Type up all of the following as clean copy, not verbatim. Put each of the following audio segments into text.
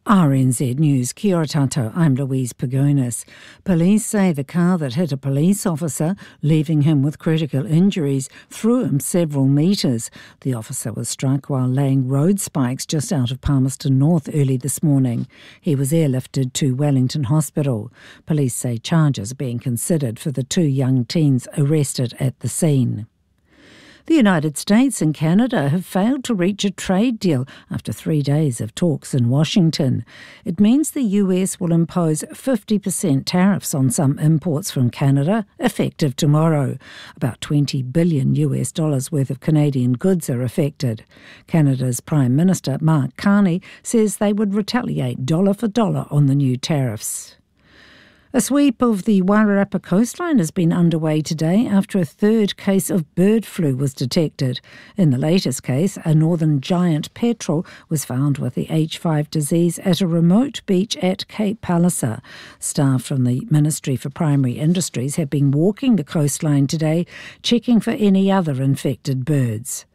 RNZ News, kia ora tātou, I'm Louise Pagonis. Police say the car that hit a police officer, leaving him with critical injuries, threw him several metres. The officer was struck while laying road spikes just out of Palmerston North early this morning. He was airlifted to Wellington Hospital. Police say charges are being considered for the two young teens arrested at the scene. The United States and Canada have failed to reach a trade deal after 3 days of talks in Washington. It means the US will impose 50% tariffs on some imports from Canada, effective tomorrow. About $20 billion worth of Canadian goods are affected. Canada's Prime Minister Mark Carney says they would retaliate dollar for dollar on the new tariffs. A sweep of the Wairarapa coastline has been underway today after a third case of bird flu was detected. In the latest case, a northern giant petrel was found with the H5 disease at a remote beach at Cape Palliser. Staff from the Ministry for Primary Industries have been walking the coastline today, checking for any other infected birds.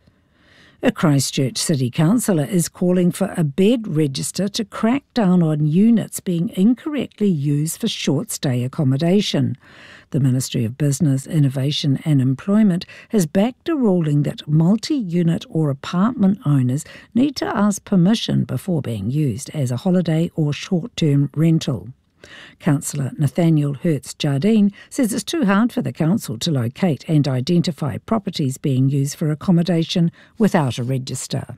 A Christchurch City Councillor is calling for a bed register to crack down on units being incorrectly used for short-stay accommodation. The Ministry of Business, Innovation and Employment has backed a ruling that multi-unit or apartment owners need to ask permission before being used as a holiday or short-term rental. Councillor Nathaniel Hertz-Jardine says it's too hard for the council to locate and identify properties being used for accommodation without a register.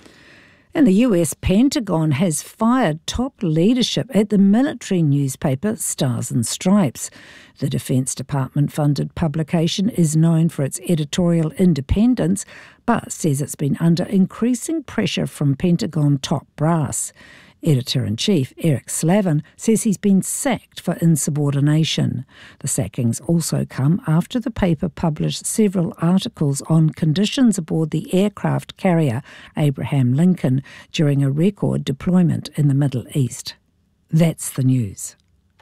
And the US Pentagon has fired top leadership at the military newspaper Stars and Stripes. The Defence Department-funded publication is known for its editorial independence, but says it's been under increasing pressure from Pentagon top brass. Editor-in-Chief Eric Slavin says he's been sacked for insubordination. The sackings also come after the paper published several articles on conditions aboard the aircraft carrier Abraham Lincoln during a record deployment in the Middle East. That's the news.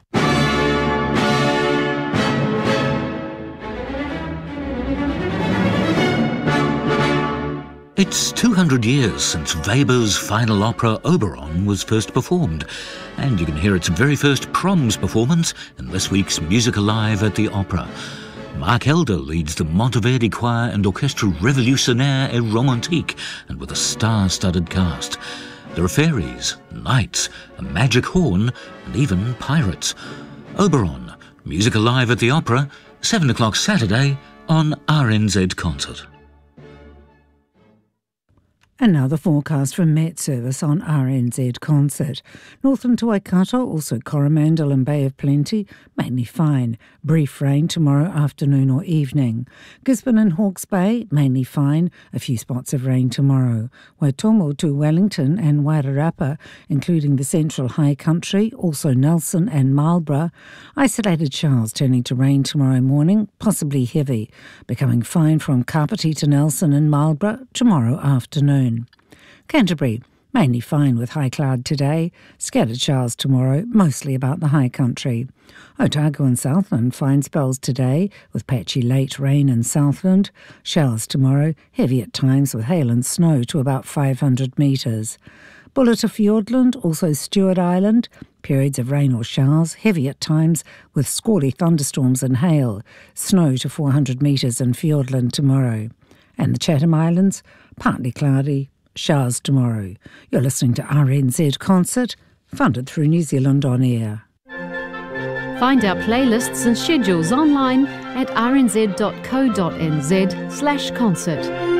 It's 200 years since Weber's final opera Oberon was first performed, and you can hear its very first proms performance in this week's Music Alive at the Opera. Mark Elder leads the Monteverdi Choir and Orchestra Revolutionnaire et Romantique, and with a star-studded cast. There are fairies, knights, a magic horn, and even pirates. Oberon, Music Alive at the Opera, 7 o'clock Saturday on RNZ Concert. And now the forecast from Met Service on RNZ Concert. Northern to Waikato, also Coromandel and Bay of Plenty, mainly fine. Brief rain tomorrow afternoon or evening. Gisborne and Hawke's Bay, mainly fine. A few spots of rain tomorrow. Waitomo to Wellington and Wairarapa, including the central high country, also Nelson and Marlborough. Isolated showers turning to rain tomorrow morning, possibly heavy. Becoming fine from Kapiti to Nelson and Marlborough tomorrow afternoon. Canterbury, mainly fine with high cloud today. Scattered showers tomorrow, mostly about the high country. Otago and Southland, fine spells today with patchy late rain in Southland. Showers tomorrow, heavy at times with hail and snow to about 500 metres. Bulla to Fiordland, also Stewart Island. Periods of rain or showers, heavy at times with squally thunderstorms and hail. Snow to 400 metres in Fiordland tomorrow. And the Chatham Islands, partly cloudy, showers tomorrow. You're listening to RNZ Concert, funded through New Zealand On Air. Find our playlists and schedules online at rnz.co.nz/concert.